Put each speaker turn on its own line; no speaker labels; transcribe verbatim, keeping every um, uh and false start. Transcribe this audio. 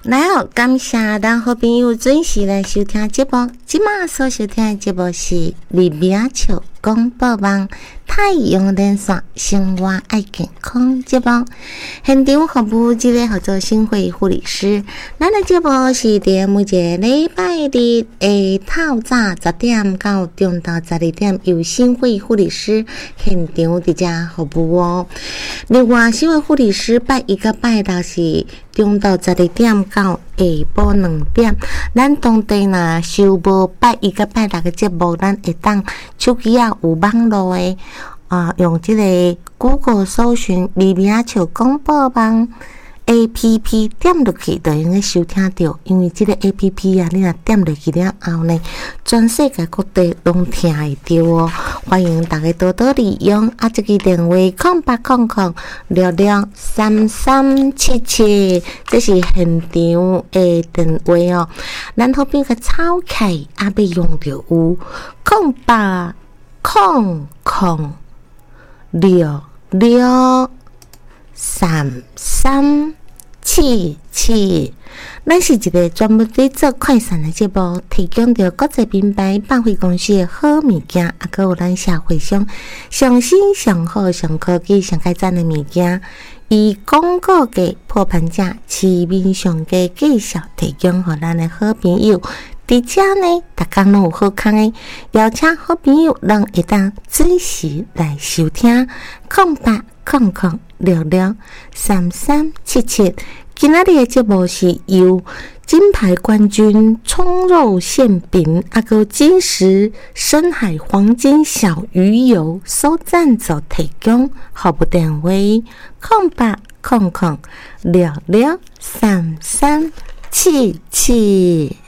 来哦，感谢咱好朋友准时来收听节目。即马所收听的节目是李明秋广播网太阳连线生活爱健康节目。现场服务这个合作新会护理师，咱的节目是伫每一个礼拜日的透早十点到中昼十二点，由新会护理师现场伫遮服务哦。另外，新会护理师拜一个拜六是中昼十二点到下晡两点，咱当地若收无拜一个拜六的节目，咱会当手机啊有网络的啊，用这个 Google 搜寻李明秋广播网 A P P 点落去就用个收听到，因为这个 A P P 啊，你若点落去了后呢，全世界各地拢听会到哦。欢迎大家多多利用啊！这个电话空八空空六六三三七七，这是现场的电话哦。咱后边个抄起啊，要用到有空八空空六六三三七七。咱是一个专门在做快闪的节目，提供着国际品牌百货公司的好物件，啊，还有咱社会上上新、上好、上科技、上改赞的物件，以广告价破盘价、市面上价介绍提供给咱的好朋友。伫遮呢，大家拢有好康的，邀请好朋友让会当准时来收听，空八空空六六三三七七。今仔日的节目是由金牌冠军葱肉馅饼，啊个金石深海黄金小鱼油所赞助提供，服务电话空八空空六六三三七七。